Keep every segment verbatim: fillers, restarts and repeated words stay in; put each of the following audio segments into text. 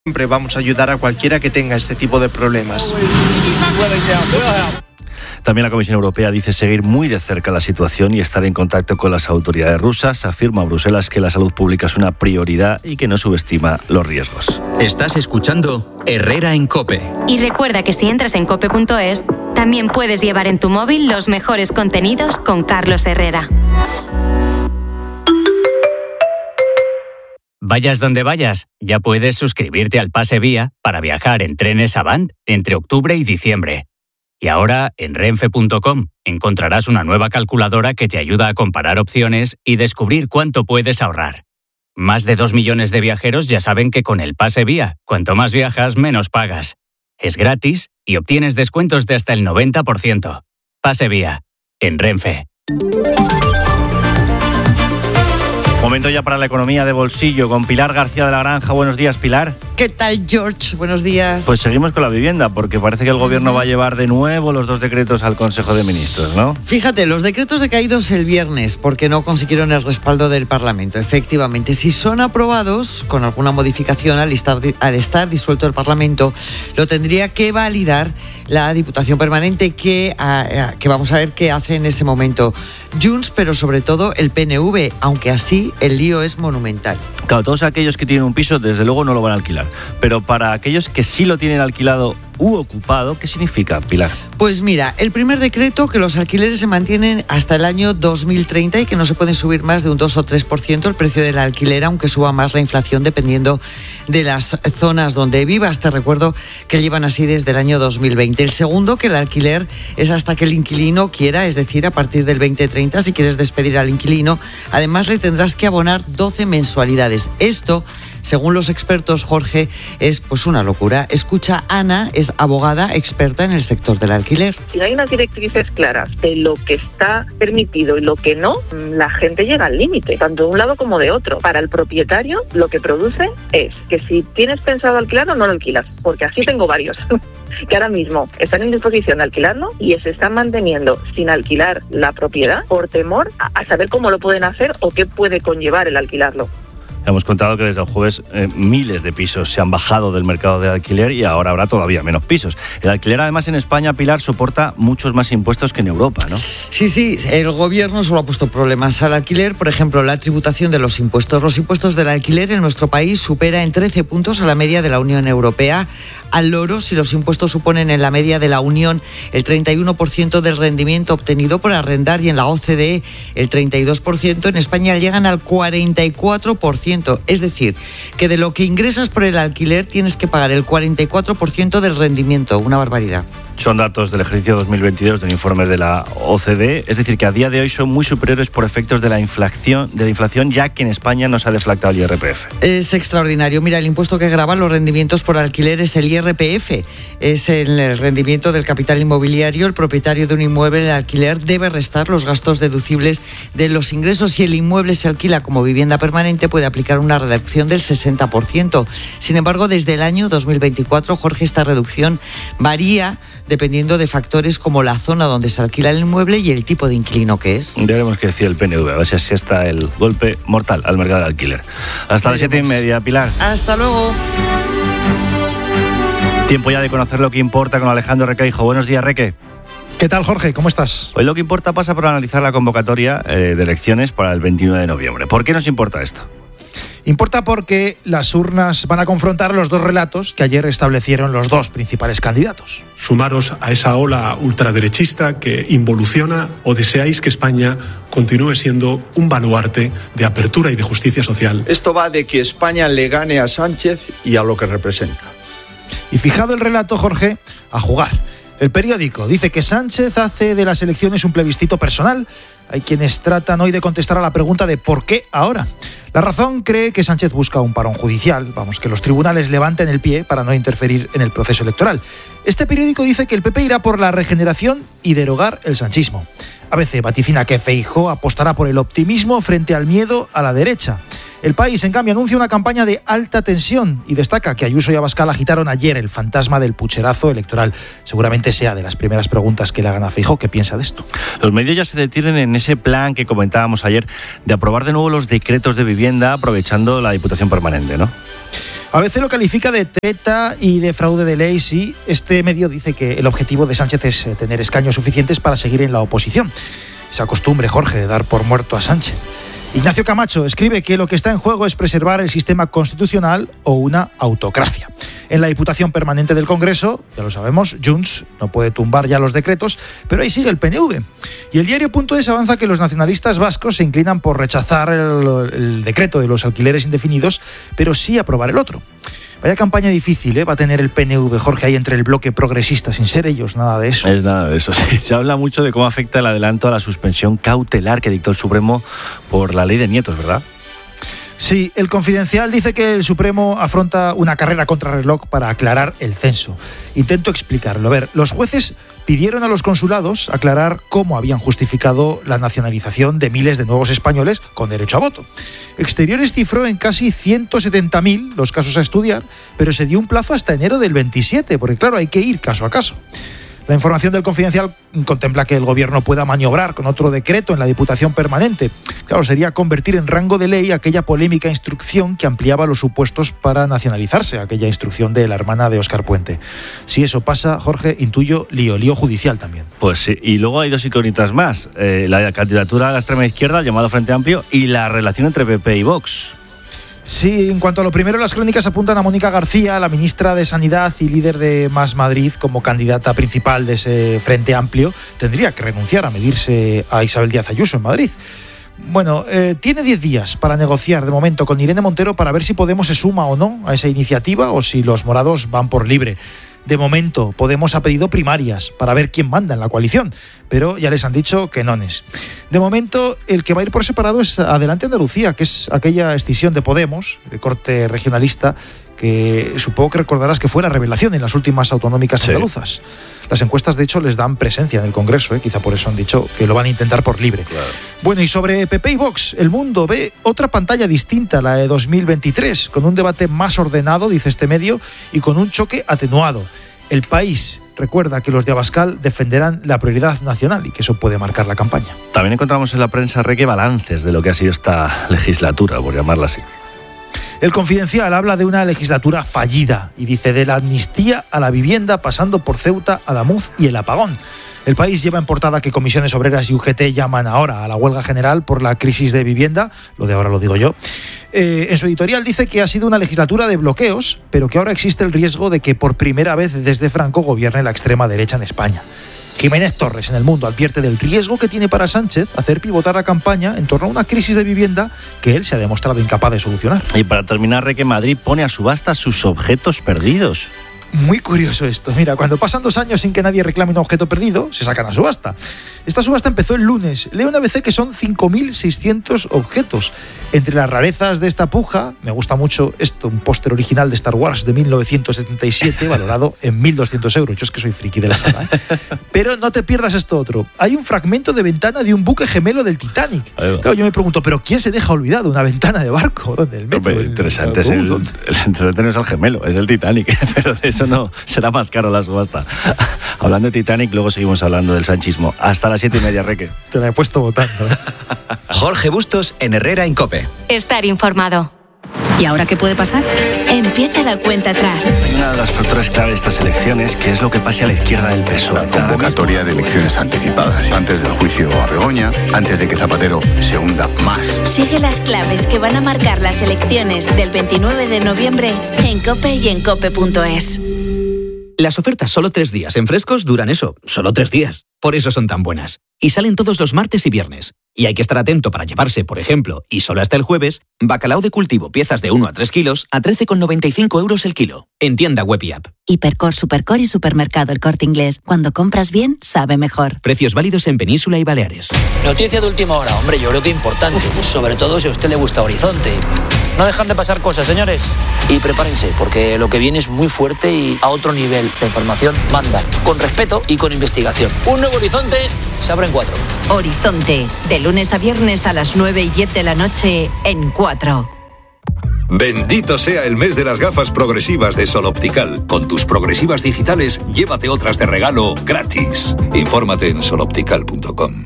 Siempre vamos a ayudar a cualquiera que tenga este tipo de problemas. También la Comisión Europea dice seguir muy de cerca la situación y estar en contacto con las autoridades rusas. Afirma Bruselas que la salud pública es una prioridad y que no subestima los riesgos. Estás escuchando Herrera en COPE. Y recuerda que si entras en cope punto es, también puedes llevar en tu móvil los mejores contenidos con Carlos Herrera. Vayas donde vayas, ya puedes suscribirte al Pase Vía para viajar en trenes Avant entre octubre y diciembre. Y ahora, en renfe punto com, encontrarás una nueva calculadora que te ayuda a comparar opciones y descubrir cuánto puedes ahorrar. Más de dos millones de viajeros ya saben que con el Pase Vía, cuanto más viajas, menos pagas. Es gratis y obtienes descuentos de hasta el noventa por ciento. Pase Vía, en Renfe. Momento ya para la economía de bolsillo con Pilar García de la Granja. Buenos días, Pilar. ¿Qué tal, George? Buenos días. Pues seguimos con la vivienda, porque parece que el gobierno va a llevar de nuevo los dos decretos al Consejo de Ministros, ¿no? Fíjate, los decretos decaídos el viernes porque no consiguieron el respaldo del Parlamento. Efectivamente, si son aprobados con alguna modificación al estar, al estar disuelto el Parlamento, lo tendría que validar la Diputación Permanente, que, a, que vamos a ver qué hace en ese momento Junts, pero sobre todo el P N V, aunque así el lío es monumental. Claro, todos aquellos que tienen un piso, desde luego no lo van a alquilar. Pero para aquellos que sí lo tienen alquilado u ocupado, ¿qué significa, Pilar? Pues mira, el primer decreto, que los alquileres se mantienen hasta el año dos mil treinta y que no se pueden subir más de un dos o tres por ciento el precio del alquiler, aunque suba más la inflación dependiendo de las zonas donde vivas. Te recuerdo que llevan así desde el año dos mil veinte. El segundo, que el alquiler es hasta que el inquilino quiera, es decir, a partir del veinte treinta, si quieres despedir al inquilino, además le tendrás que abonar doce mensualidades. Esto, según los expertos, Jorge, es pues una locura. Escucha, Ana es abogada experta en el sector del alquiler. Si no hay unas directrices claras de lo que está permitido y lo que no, la gente llega al límite, tanto de un lado como de otro. Para el propietario, lo que produce es que si tienes pensado alquilarlo, no lo alquilas, porque así tengo varios que ahora mismo están en disposición de alquilarlo y se están manteniendo sin alquilar la propiedad por temor a saber cómo lo pueden hacer o qué puede conllevar el alquilarlo. Hemos contado que desde el jueves eh, miles de pisos se han bajado del mercado de alquiler y ahora habrá todavía menos pisos. El alquiler, además, en España, Pilar, soporta muchos más impuestos que en Europa, ¿no? Sí, sí, el gobierno solo ha puesto problemas al alquiler. Por ejemplo, la tributación de los impuestos. Los impuestos del alquiler en nuestro país supera en trece puntos a la media de la Unión Europea. Al loro, si los impuestos suponen en la media de la Unión el treinta y uno por ciento del rendimiento obtenido por arrendar y en la O C D E el treinta y dos por ciento, en España llegan al cuarenta y cuatro por ciento. Es decir, que de lo que ingresas por el alquiler tienes que pagar el cuarenta y cuatro por ciento del rendimiento. Una barbaridad. Son datos del ejercicio dos mil veintidós del informe de la O C D E, es decir, que a día de hoy son muy superiores por efectos de la inflación, de la inflación, ya que en España no se ha deflactado el I R P F. Es extraordinario. Mira, el impuesto que grava los rendimientos por alquiler es el I R P F. Es el rendimiento del capital inmobiliario. El propietario de un inmueble en alquiler debe restar los gastos deducibles de los ingresos. Si el inmueble se alquila como vivienda permanente, puede aplicar una reducción del sesenta por ciento. Sin embargo, desde el año dos mil veinticuatro, Jorge, esta reducción varía dependiendo de factores como la zona donde se alquila el inmueble y el tipo de inquilino que es. Veremos qué decía el P N V, a ver si así está el golpe mortal al mercado de alquiler. Hasta las siete y media, Pilar. Hasta luego. Tiempo ya de conocer lo que importa con Alejandro Requeijo. Buenos días, Reque. ¿Qué tal, Jorge? ¿Cómo estás? Hoy lo que importa pasa por analizar la convocatoria eh, de elecciones para el veintiuno de noviembre. ¿Por qué nos importa esto? Importa porque las urnas van a confrontar los dos relatos que ayer establecieron los dos principales candidatos. Sumaros a esa ola ultraderechista que involuciona, o deseáis que España continúe siendo un baluarte de apertura y de justicia social. Esto va de que España le gane a Sánchez y a lo que representa. Y fijado el relato, Jorge, a jugar. El periódico dice que Sánchez hace de las elecciones un plebiscito personal. Hay quienes tratan hoy de contestar a la pregunta de ¿por qué ahora? La Razón cree que Sánchez busca un parón judicial, vamos, que los tribunales levanten el pie para no interferir en el proceso electoral. Este periódico dice que el P P irá por la regeneración y derogar el sanchismo. A B C vaticina que Feijóo apostará por el optimismo frente al miedo a la derecha. El País, en cambio, anuncia una campaña de alta tensión y destaca que Ayuso y Abascal agitaron ayer el fantasma del pucherazo electoral. Seguramente sea de las primeras preguntas que le hagan a Feijóo. ¿Qué piensa de esto? Los medios ya se detienen en ese plan que comentábamos ayer de aprobar de nuevo los decretos de vivienda aprovechando la Diputación Permanente, ¿no? A veces lo califica de treta y de fraude de ley. Sí, este medio dice que el objetivo de Sánchez es tener escaños suficientes para seguir en la oposición. Esa costumbre, Jorge, de dar por muerto a Sánchez. Ignacio Camacho escribe que lo que está en juego es preservar el sistema constitucional o una autocracia. En la Diputación Permanente del Congreso, ya lo sabemos, Junts no puede tumbar ya los decretos, pero ahí sigue el P N V. Y el diario.es avanza que los nacionalistas vascos se inclinan por rechazar el, el decreto de los alquileres indefinidos, pero sí aprobar el otro. Vaya campaña difícil, ¿eh? Va a tener el P N V, Jorge, ahí entre el bloque progresista, sin ser ellos nada de eso. Es nada de eso, sí. Se habla mucho de cómo afecta el adelanto a la suspensión cautelar que dictó el Supremo por la ley de nietos, ¿verdad? Sí, el Confidencial dice que el Supremo afronta una carrera contrarreloj para aclarar el censo. Intento explicarlo. A ver, los jueces pidieron a los consulados aclarar cómo habían justificado la nacionalización de miles de nuevos españoles con derecho a voto. Exteriores cifró en casi ciento setenta mil los casos a estudiar, pero se dio un plazo hasta enero del veintisiete, porque claro, hay que ir caso a caso. La información del Confidencial contempla que el Gobierno pueda maniobrar con otro decreto en la Diputación Permanente. Claro, sería convertir en rango de ley aquella polémica instrucción que ampliaba los supuestos para nacionalizarse, aquella instrucción de la hermana de Óscar Puente. Si eso pasa, Jorge, intuyo lío, lío judicial también. Pues sí, y luego hay dos incógnitas más. Eh, la candidatura a la extrema izquierda, el llamado Frente Amplio, y la relación entre P P y Vox. Sí, en cuanto a lo primero, las crónicas apuntan a Mónica García, la ministra de Sanidad y líder de Más Madrid, como candidata principal de ese Frente Amplio. Tendría que renunciar a medirse a Isabel Díaz Ayuso en Madrid. Bueno, eh, tiene diez días para negociar de momento con Irene Montero para ver si Podemos se suma o no a esa iniciativa o si los morados van por libre. De momento, Podemos ha pedido primarias para ver quién manda en la coalición, pero ya les han dicho que no es. De momento, el que va a ir por separado es Adelante Andalucía, que es aquella escisión de Podemos, de corte regionalista, que supongo que recordarás que fue la revelación en las últimas autonómicas andaluzas. Sí. Las encuestas, de hecho, les dan presencia en el Congreso, ¿eh? Quizá por eso han dicho que lo van a intentar por libre. Claro. Bueno, y sobre P P y Vox, El Mundo ve otra pantalla distinta, la de dos mil veintitrés, con un debate más ordenado, dice este medio, y con un choque atenuado. El País recuerda que los de Abascal defenderán la prioridad nacional y que eso puede marcar la campaña. También encontramos en la prensa, Reque, balances de lo que ha sido esta legislatura, por llamarla así. El Confidencial habla de una legislatura fallida y dice de la amnistía a la vivienda pasando por Ceuta, Adamuz y el apagón. El País lleva en portada que Comisiones Obreras y U G T llaman ahora a la huelga general por la crisis de vivienda, lo de ahora lo digo yo. Eh, en su editorial dice que ha sido una legislatura de bloqueos, pero que ahora existe el riesgo de que por primera vez desde Franco gobierne la extrema derecha en España. Jiménez Torres, en El Mundo, advierte del riesgo que tiene para Sánchez hacer pivotar la campaña en torno a una crisis de vivienda que él se ha demostrado incapaz de solucionar. Y para terminar, Reque, Madrid pone a subasta sus objetos perdidos. Muy curioso esto. Mira, cuando pasan dos años sin que nadie reclame un objeto perdido, se sacan a subasta. Esta subasta empezó el lunes. Leo en A B C que son cinco mil seiscientos objetos. Entre las rarezas de esta puja, me gusta mucho esto, un póster original de Star Wars de mil novecientos setenta y siete, valorado en mil doscientos euros. Yo es que soy friki de la sala, ¿eh? Pero no te pierdas esto otro. Hay un fragmento de ventana de un buque gemelo del Titanic. Claro, yo me pregunto, ¿pero quién se deja olvidado una ventana de barco? ¿Dónde? ¿El metro? Hombre, interesante, el, el, es el, el interesante no es el gemelo, es el Titanic. Pero de eso no será más caro la subasta. Hablando de Titanic, luego seguimos hablando del sanchismo. Hasta las siete y media, Reque. Te la he puesto votando, ¿eh? Jorge Bustos en Herrera en COPE. Estar informado. ¿Y ahora qué puede pasar? Empieza la cuenta atrás. Hay una de las factores clave de estas elecciones, que es lo que pase a la izquierda del P S O E. La convocatoria de elecciones anticipadas, antes del juicio a Begoña, antes de que Zapatero se hunda más. Sigue las claves que van a marcar las elecciones del veintinueve de noviembre en COPE y en cope punto es. Las ofertas solo tres días en Frescos duran eso, solo tres días. Por eso son tan buenas. Y salen todos los martes y viernes. Y hay que estar atento para llevarse, por ejemplo, y solo hasta el jueves, bacalao de cultivo piezas de uno a tres kilos a trece con noventa y cinco euros el kilo. En tienda web y app. Hipercor, Supercor y Supermercado El Corte Inglés. Cuando compras bien, sabe mejor. Precios válidos en Península y Baleares. Noticia de última hora, hombre, yo creo que importante. Sobre todo si a usted le gusta Horizonte. No dejan de pasar cosas, señores. Y prepárense, porque lo que viene es muy fuerte y a otro nivel. La información manda, con respeto y con investigación. Un nuevo Horizonte se abre en cuatro. Horizonte, de lunes a viernes a las nueve y diez de la noche en cuatro. Bendito sea el mes de las gafas progresivas de Sol Optical. Con tus progresivas digitales, llévate otras de regalo gratis. Infórmate en sol optical punto com.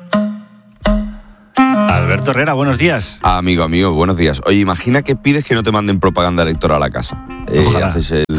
Alberto Herrera, buenos días. Amigo, amigo, buenos días. Oye, imagina que pides que no te manden propaganda electoral a casa. Eh, haces, el...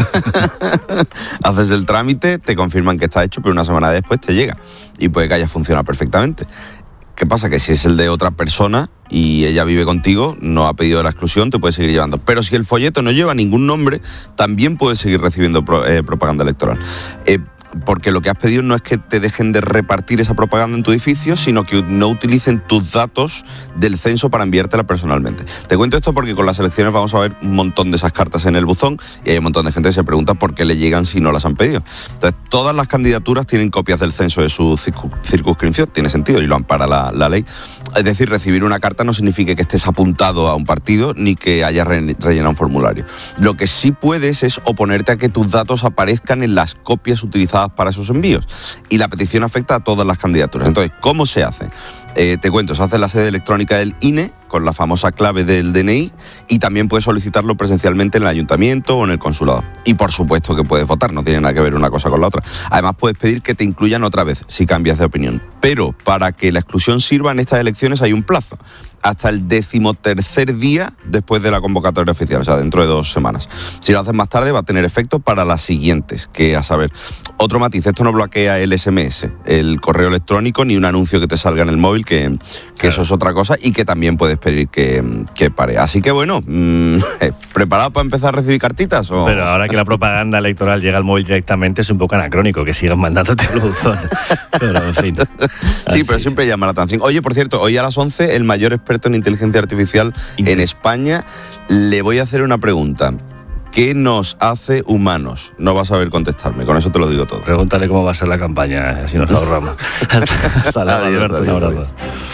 haces el trámite, te confirman que está hecho, pero una semana después te llega. Y puede que haya funcionado perfectamente. ¿Qué pasa? Que si es el de otra persona y ella vive contigo, no ha pedido la exclusión, te puede seguir llevando. Pero si el folleto no lleva ningún nombre, también puedes seguir recibiendo pro, eh, propaganda electoral. Eh, porque lo que has pedido no es que te dejen de repartir esa propaganda en tu edificio, sino que no utilicen tus datos del censo para enviártela personalmente. Te cuento esto porque con las elecciones vamos a ver un montón de esas cartas en el buzón y hay un montón de gente que se pregunta por qué le llegan si no las han pedido. Entonces, todas las candidaturas tienen copias del censo de su circunscripción, tiene sentido y lo ampara la, la ley. Es decir, recibir una carta no significa que estés apuntado a un partido ni que hayas re- rellenado un formulario. Lo que sí puedes es oponerte a que tus datos aparezcan en las copias utilizadas para esos envíos. Y la petición afecta a todas las candidaturas. Entonces, ¿cómo se hace? Eh, te cuento, se hace en la sede electrónica del I N E, con la famosa clave del D N I, y también puedes solicitarlo presencialmente en el ayuntamiento o en el consulado. Y por supuesto que puedes votar, no tiene nada que ver una cosa con la otra. Además, puedes pedir que te incluyan otra vez, si cambias de opinión. Pero para que la exclusión sirva en estas elecciones hay un plazo, hasta el decimotercer día después de la convocatoria oficial, o sea, dentro de dos semanas. Si lo haces más tarde va a tener efecto para las siguientes, que a saber, otro matiz, esto no bloquea el S M S, el correo electrónico, ni un anuncio que te salga en el móvil, que, que claro. Eso es otra cosa, y que también puedes pedir que, que pare. Así que bueno, mmm, ¿preparado para empezar a recibir cartitas? O... Pero ahora que la propaganda electoral llega al móvil directamente es un poco anacrónico que sigan mandándote el buzón. Pero en fin. Sí, pero siempre llama la atención. Oye, por cierto, hoy a las once el mayor experto en inteligencia artificial en España, le voy a hacer una pregunta. ¿Qué nos hace humanos? No vas a saber contestarme, con eso te lo digo todo. Pregúntale cómo va a ser la campaña, así nos lo ahorramos. Hasta luego, Alberto, un abrazo.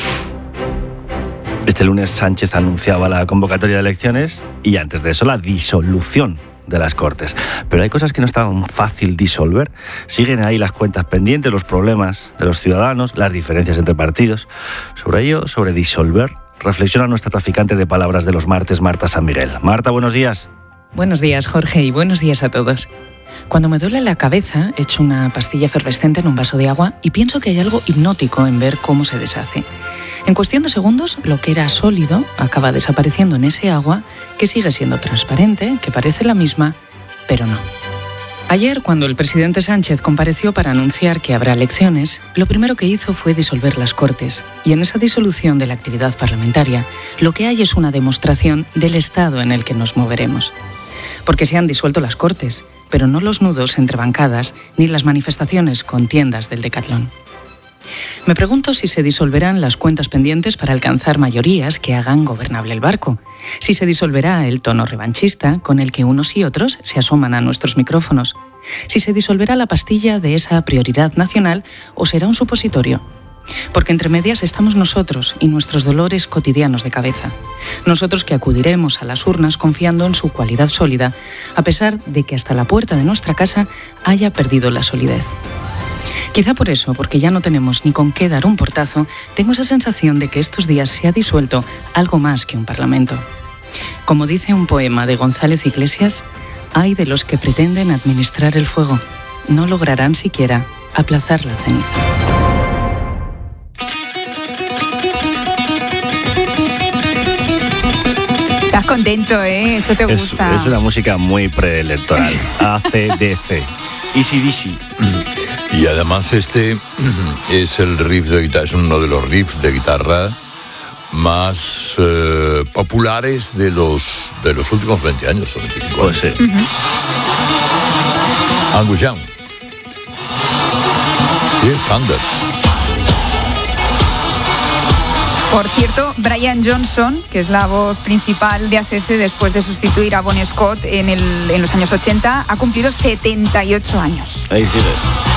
Este lunes Sánchez anunciaba la convocatoria de elecciones y antes de eso la disolución de las Cortes. Pero hay cosas que no es tan fácil disolver. Siguen ahí las cuentas pendientes, los problemas de los ciudadanos, las diferencias entre partidos. Sobre ello, sobre disolver, reflexiona nuestra traficante de palabras de los martes, Marta San Miguel. Marta, buenos días. Buenos días, Jorge, y buenos días a todos. Cuando me duele la cabeza, echo una pastilla efervescente en un vaso de agua y pienso que hay algo hipnótico en ver cómo se deshace. En cuestión de segundos, lo que era sólido acaba desapareciendo en ese agua que sigue siendo transparente, que parece la misma, pero no. Ayer, cuando el presidente Sánchez compareció para anunciar que habrá elecciones, lo primero que hizo fue disolver las Cortes. Y en esa disolución de la actividad parlamentaria, lo que hay es una demostración del estado en el que nos moveremos. Porque se han disuelto las Cortes, pero no los nudos entre bancadas ni las manifestaciones con tiendas del Decatlón. Me pregunto si se disolverán las cuentas pendientes para alcanzar mayorías que hagan gobernable el barco, si se disolverá el tono revanchista con el que unos y otros se asoman a nuestros micrófonos, si se disolverá la pastilla de esa prioridad nacional o será un supositorio. Porque entre medias estamos nosotros y nuestros dolores cotidianos de cabeza. Nosotros que acudiremos a las urnas confiando en su cualidad sólida, a pesar de que hasta la puerta de nuestra casa haya perdido la solidez. Quizá por eso, porque ya no tenemos ni con qué dar un portazo, tengo esa sensación de que estos días se ha disuelto algo más que un parlamento. Como dice un poema de González Iglesias, ay de los que pretenden administrar el fuego, no lograrán siquiera aplazar la ceniza. Estás contento, ¿eh? Esto te es, gusta. Es una música muy preelectoral. A C D C. Easy Dizzy. Y además este es el riff de guitarra, es uno de los riffs de guitarra más eh, populares de los de los últimos veinte años o veinticinco años. Pues sí. Uh-huh. Angus Young. Y Thunder. Por cierto, Brian Johnson, que es la voz principal de A C C después de sustituir a Bon Scott en, el, en los años ochenta, ha cumplido setenta y ocho años. Ahí sigue.